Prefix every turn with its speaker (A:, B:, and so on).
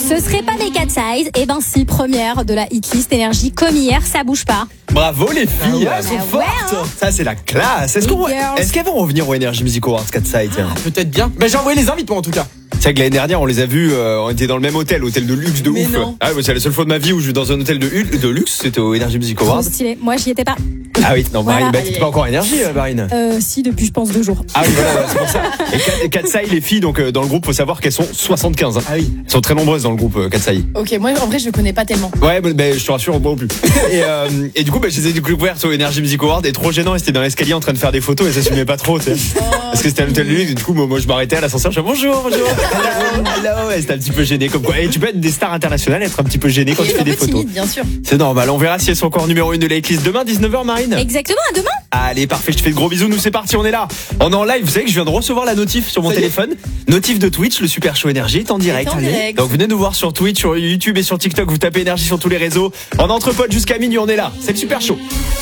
A: Ce serait pas des Cat Size. Eh ben si, première de la hitlist énergie comme hier, ça bouge pas.
B: Bravo les filles, elles sont
A: ouais,
B: fortes. Ça c'est la classe. Est-ce qu'elles vont revenir au Energy Music Awards 4 Sides?
C: Peut-être bien. Mais j'ai envoyé les invites moi en tout cas.
B: C'est vrai que l'année dernière on les a vus, on était dans le même hôtel de luxe de
C: Mais
B: ouf.
C: non.
B: Ah ouais, c'est la seule fois de ma vie où je vais dans un hôtel de luxe, c'était au Energy Music
A: Trop
B: Awards.
A: stylé. Moi, j'y étais pas.
B: Ah oui, non, Marine,
A: Voilà.
B: t'es pas encore Énergie, Marine.
A: Si, depuis je pense 2 jours.
B: Ah oui, voilà, c'est pour ça. Et Katsai, les filles, donc dans le groupe, faut savoir qu'elles sont 75.
C: Ah oui.
B: Elles sont très nombreuses dans le groupe Katsai.
D: Ok, moi en vrai je connais pas tellement.
B: Ouais, je te rassure, moi non plus. Et du coup, je les ai découvertes sur Energy Music Award et trop gênant, elles étaient dans l'escalier en train de faire des photos et ça s'assumait pas trop, tu sais. Parce que c'était un hôtel de luxe, et du coup, moi je m'arrêtais à l'ascenseur, je disais bonjour. Hello, et c'était un petit peu gêné comme quoi. Et tu peux être des stars internationales, être un petit peu gêné quand tu fais des photos.
D: Timide, bien sûr.
B: C'est normal, on verra si elles sont encore numéro 1 de la hitlist demain, 19h, Marine.
A: Exactement, à demain.
B: Allez, parfait, je te fais de gros bisous, nous c'est parti, on est là. On est en live, vous savez que je viens de recevoir la notif sur mon téléphone. Notif de Twitch, le Super Show Énergie est en direct. Donc venez nous voir sur Twitch, sur YouTube et sur TikTok, vous tapez Énergie sur tous les réseaux. En entre potes jusqu'à minuit, on est là, c'est le Super Show.